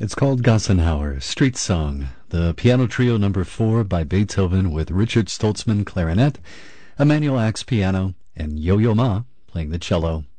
It's called Gassenhauer, Street Song, the piano trio number 4 by Beethoven with Richard Stoltzman clarinet, Emanuel Ax piano, and Yo-Yo Ma playing the cello.